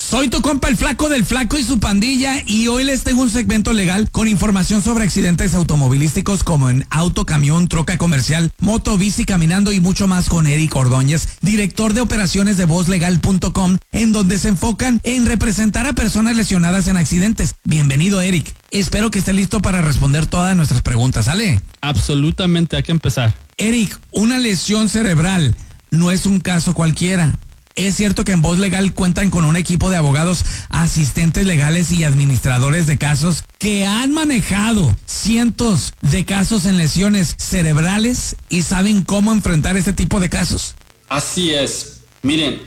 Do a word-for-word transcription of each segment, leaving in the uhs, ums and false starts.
Soy tu compa el Flaco del Flaco y su pandilla y hoy les tengo un segmento legal con información sobre accidentes automovilísticos como en auto, camión, troca comercial, moto, bici, caminando y mucho más con Eric Ordóñez, director de operaciones de voz legal punto com, en donde se enfocan en representar a personas lesionadas en accidentes. Bienvenido, Eric. Espero que esté listo para responder todas nuestras preguntas, ¿sale? Absolutamente, hay que empezar. Eric, una lesión cerebral no es un caso cualquiera. Es cierto que en Voz Legal cuentan con un equipo de abogados, asistentes legales y administradores de casos que han manejado cientos de casos en lesiones cerebrales y saben cómo enfrentar este tipo de casos. Así es. Miren,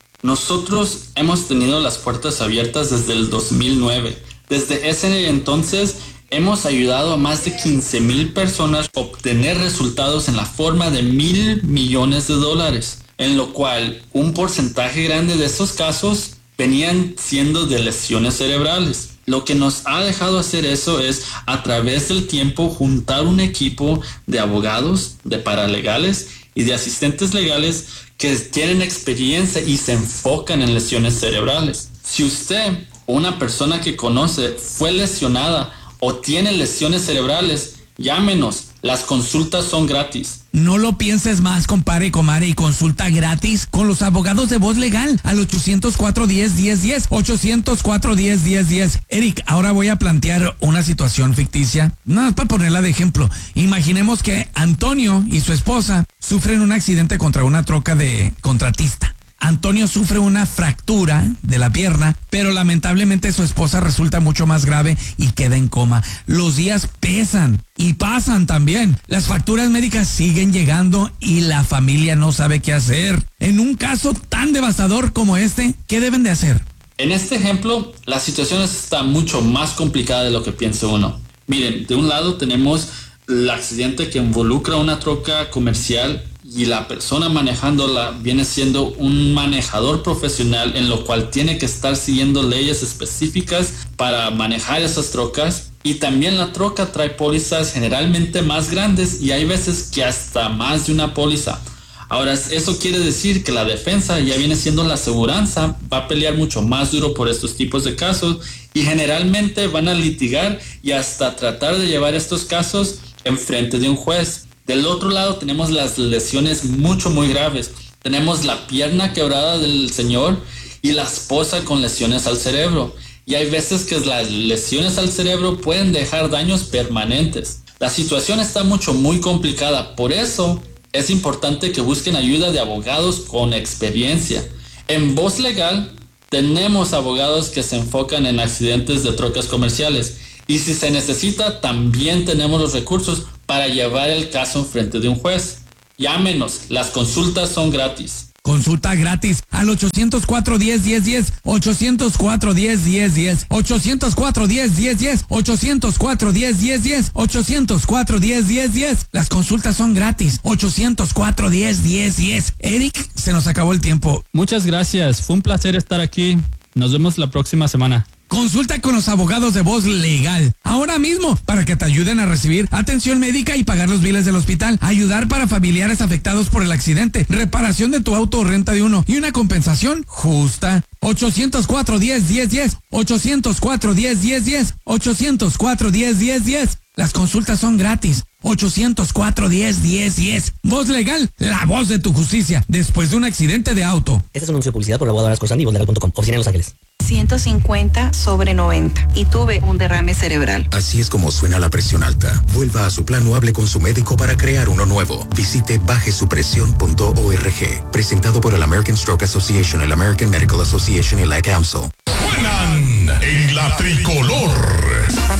nosotros hemos tenido las puertas abiertas desde el dos mil nueve. Desde ese entonces hemos ayudado a más de quince mil personas a obtener resultados en la forma de mil millones de dólares. En lo cual un porcentaje grande de estos casos venían siendo de lesiones cerebrales. Lo que nos ha dejado hacer eso es, a través del tiempo, juntar un equipo de abogados, de paralegales y de asistentes legales que tienen experiencia y se enfocan en lesiones cerebrales. Si usted o una persona que conoce fue lesionada o tiene lesiones cerebrales, llámenos. Las consultas son gratis. No lo pienses más, compadre y comadre, y consulta gratis con los abogados de Voz Legal al ochocientos cuatro diez diez diez, ochocientos cuatro diez diez diez. Eric, ahora voy a plantear una situación ficticia, nada más para ponerla de ejemplo. Imaginemos que Antonio y su esposa sufren un accidente contra una troca de contratista. Antonio sufre una fractura de la pierna, pero lamentablemente su esposa resulta mucho más grave y queda en coma. Los días pesan y pasan también. Las facturas médicas siguen llegando y la familia no sabe qué hacer. En un caso tan devastador como este, ¿qué deben de hacer? En este ejemplo, la situación está mucho más complicada de lo que piensa uno. Miren, de un lado tenemos el accidente que involucra una troca comercial y la persona manejándola viene siendo un manejador profesional, en lo cual tiene que estar siguiendo leyes específicas para manejar esas trocas. Y también la troca trae pólizas generalmente más grandes y hay veces que hasta más de una póliza. Ahora, eso quiere decir que la defensa, ya viene siendo la aseguranza, va a pelear mucho más duro por estos tipos de casos y generalmente van a litigar y hasta tratar de llevar estos casos en frente de un juez. Del otro lado tenemos las lesiones mucho muy graves. Tenemos la pierna quebrada del señor y la esposa con lesiones al cerebro. Y hay veces que las lesiones al cerebro pueden dejar daños permanentes. La situación está mucho muy complicada. Por eso es importante que busquen ayuda de abogados con experiencia. En Voz Legal tenemos abogados que se enfocan en accidentes de trocas comerciales. Y si se necesita, también tenemos los recursos para llevar el caso en frente de un juez. Llámenos, las consultas son gratis. Consulta gratis al ochocientos cuatro diez diez diez, ochocientos cuatro diez diez diez, ochocientos cuatro diez diez diez, ochocientos cuatro diez diez diez, ochocientos cuatro diez diez diez. Las consultas son gratis. ochocientos cuatro diez diez diez. Eric, se nos acabó el tiempo. Muchas gracias, fue un placer estar aquí. Nos vemos la próxima semana. Consulta con los abogados de Voz Legal ahora mismo para que te ayuden a recibir atención médica y pagar los biles del hospital, ayudar para familiares afectados por el accidente, reparación de tu auto o renta de uno y una compensación justa. ochocientos cuatro diez diez diez, ochocientos cuatro diez diez diez, ochocientos cuatro diez diez diez. Las consultas son gratis. ochocientos cuatro diez diez diez. Voz Legal, la voz de tu justicia después de un accidente de auto. Este es un anuncio de publicidad por la abogada Lara Scorsani y voz legal punto com. Oficina en Los Ángeles. ciento cincuenta sobre noventa y tuve un derrame cerebral. Así es como suena la presión alta. Vuelva a su plan o hable con su médico para crear uno nuevo. Visite baje su presión punto org. Presentado por el American Stroke Association, el American Medical Association y la Council. Suenan en la tricolor.